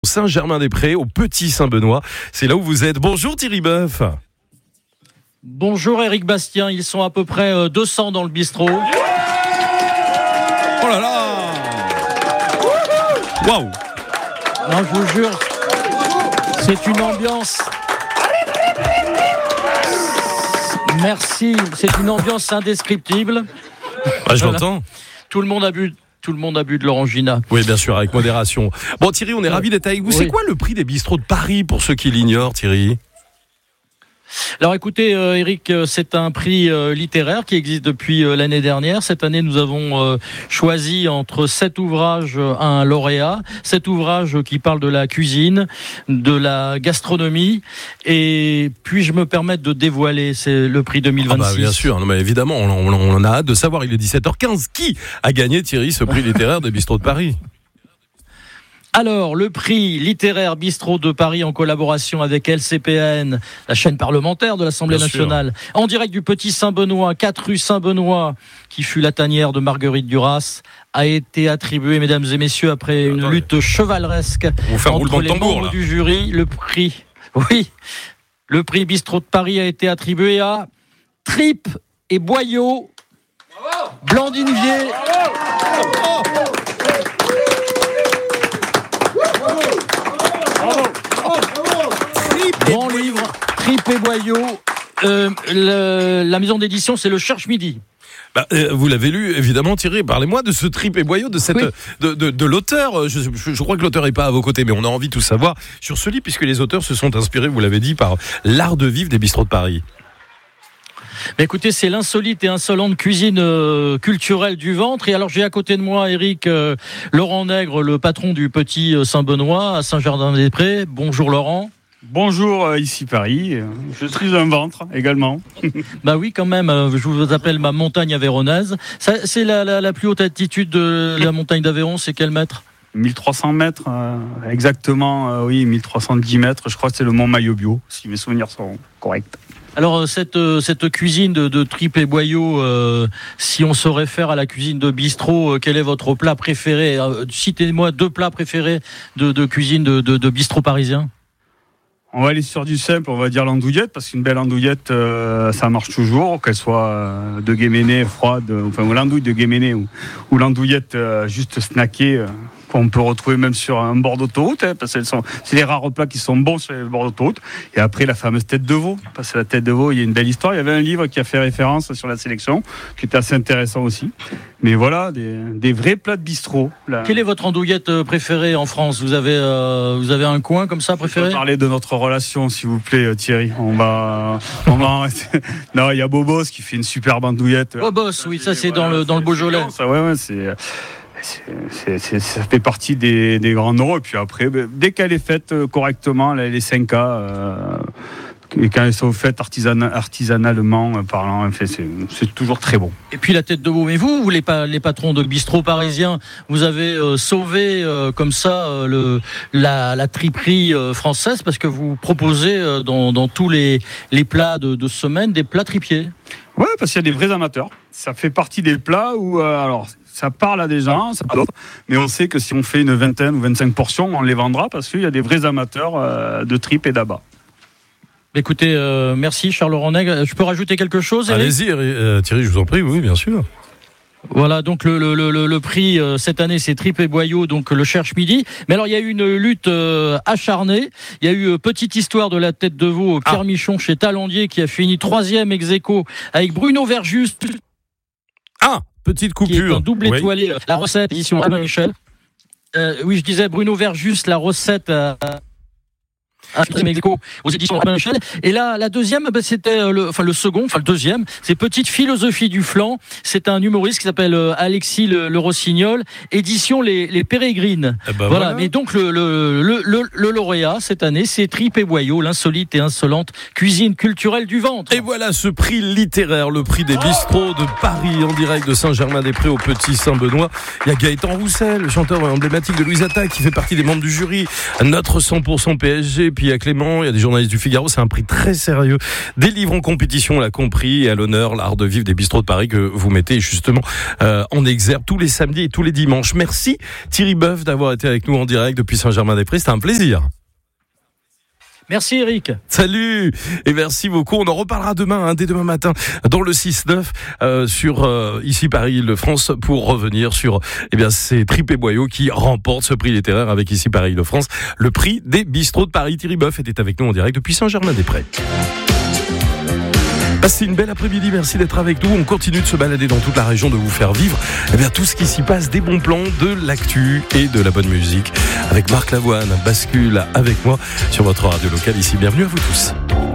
Saint-Germain-des-Prés, au Petit Saint-Benoît. C'est là où vous êtes. Bonjour Thierry Boeuf. Bonjour Éric Bastien, ils sont à peu près 200 dans le bistrot. Oh là là! Waouh! Non, je vous jure, c'est une ambiance. Merci, c'est une ambiance indescriptible. Ah, je l'entends. Tout le monde a bu de l'orangina. Oui, bien sûr, avec modération. Bon, Thierry, on est ravis d'être avec vous. Oui. C'est quoi le prix des bistrots de Paris, pour ceux qui l'ignorent, Thierry ? Alors écoutez Eric, c'est un prix littéraire qui existe depuis l'année dernière. Cette année nous avons choisi entre 7 ouvrages un lauréat, 7 ouvrages qui parlent de la cuisine, de la gastronomie, et puis-je me permettre de dévoiler c'est le prix 2026. Ah bah bien sûr, non, mais évidemment on a hâte de savoir, il est 17h15, qui a gagné Thierry ce prix littéraire des bistrots de Paris ? Alors, le prix littéraire Bistrot de Paris en collaboration avec LCPN, la chaîne parlementaire de l'Assemblée nationale, en direct du Petit Saint-Benoît, 4 rue Saint-Benoît, qui fut la tanière de Marguerite Duras, a été attribué, mesdames et messieurs, après une lutte chevaleresque entre les membres du jury. Le prix Bistrot de Paris a été attribué à Tripes et Boyaux, Blandine Vier. Grand livre, Tripes et Boyaux. La maison d'édition, c'est le Cherche Midi. Vous l'avez lu, évidemment, Thierry. Parlez-moi de ce Tripes et Boyaux, de l'auteur. Je crois que l'auteur n'est pas à vos côtés, mais on a envie de tout savoir sur ce livre, puisque les auteurs se sont inspirés, vous l'avez dit, par l'art de vivre des bistrots de Paris. Mais écoutez, c'est l'insolite et insolente cuisine culturelle du ventre. Et alors, j'ai à côté de moi, Eric, Laurent Nègre, le patron du Petit Saint-Benoît à Saint-Germain-des-Prés. Bonjour Laurent. Bonjour, ici Paris. Je suis un ventre également. Bah oui, quand même. Je vous appelle ma montagne avéronaise. C'est la plus haute altitude de la montagne d'Aveyron. C'est quel mètre ? 1300 mètres, exactement. Oui, 1310 mètres. Je crois que c'est le mont Maillot-Bio, si mes souvenirs sont corrects. Alors cette cuisine de Tripes et Boyaux, si on se réfère à la cuisine de bistrot, quel est votre plat préféré ? Citez-moi 2 plats préférés de cuisine de bistrot parisien. On va aller sur du simple, on va dire l'andouillette, parce qu'une belle andouillette, ça marche toujours, qu'elle soit de Guéméné, froide, enfin l'andouille de Guéméné ou l'andouillette juste snackée, qu'on peut retrouver même sur un bord d'autoroute, parce que c'est les rares plats qui sont bons sur les bords d'autoroute. Et après, la fameuse tête de veau, parce que la tête de veau, il y a une belle histoire. Il y avait un livre qui a fait référence sur la sélection, qui était assez intéressant aussi. Mais voilà, des vrais plats de bistrot. Là. Quelle est votre andouillette préférée en France ? Vous avez un coin comme ça préféré ? On va parler de notre relation, s'il vous plaît, Thierry. On va non, il y a Bobos qui fait une superbe andouillette. Bobos, oui, ça c'est dans le Beaujolais. Ça, ouais, ça fait partie des grands noms. Et puis après, dès qu'elle est faite correctement, les 5K, et quand elles sont faites artisanalement parlant, en fait, c'est toujours très bon. Et puis la tête de veau. Mais vous les patrons de bistrot parisiens, vous avez sauvé comme ça la triperie française, parce que vous proposez dans tous les plats de semaine des plats tripiers. Ouais, parce qu'il y a des vrais amateurs. Ça fait partie des plats où ça parle à des gens, ça parle à d'autres, mais on sait que si on fait une 20 ou 25 portions, on les vendra, parce qu'il y a des vrais amateurs de tripes et d'abats. Écoutez, merci Charles-Laurent Nègre. Je peux rajouter quelque chose, Eric ? Allez-y, Thierry, je vous en prie, oui, bien sûr. Voilà, donc le prix cette année, c'est Tripes et Boyaux, donc le Cherche Midi. Mais alors, il y a eu une lutte acharnée. Il y a eu Petite Histoire de la tête de veau, Pierre Michon chez Talandier, qui a fini 3e ex-aequo avec Bruno Verjus. Petite coupure. Qui est un double étoilé. La recette, édition Albin Michel. Oui, je disais Bruno Verjus, la recette aux éditions Albin Michel. Et là, la deuxième, c'était le deuxième, c'est Petite Philosophie du Flan. C'est un humoriste qui s'appelle Alexis le Rossignol, édition Les Pérégrines. Voilà. Mais donc le lauréat cette année, c'est Tripes et Boyaux, l'insolite et insolente cuisine culturelle du ventre. Et voilà ce prix littéraire, le prix des bistrots de Paris, en direct de Saint-Germain-des-Prés au Petit Saint-Benoît. Il y a Gaëtan Roussel, le chanteur emblématique de Louise Attaque, qui fait partie des membres du jury. Notre 100% PSG. puis il y a Clément, il y a des journalistes du Figaro. C'est un prix très sérieux. Des livres en compétition, on l'a compris, et à l'honneur, l'art de vivre des bistrots de Paris que vous mettez justement en exergue tous les samedis et tous les dimanches. Merci Thierry Boeuf d'avoir été avec nous en direct depuis Saint-Germain-des-Prés. C'était un plaisir. Merci Eric. Salut et merci beaucoup. On en reparlera demain, dès demain matin, dans le 6-9 sur Ici Paris-Île-de-France pour revenir sur ces tripes et boyaux qui remportent ce prix littéraire avec Ici Paris-Île-de-France, le prix des bistrots de Paris. Thierry Boeuf était avec nous en direct depuis Saint-Germain-des-Prés. Passez une belle après-midi, merci d'être avec nous. On continue de se balader dans toute la région, de vous faire vivre tout ce qui s'y passe, des bons plans, de l'actu et de la bonne musique. Avec Marc Lavoine, bascule avec moi sur votre radio locale ici. Bienvenue à vous tous.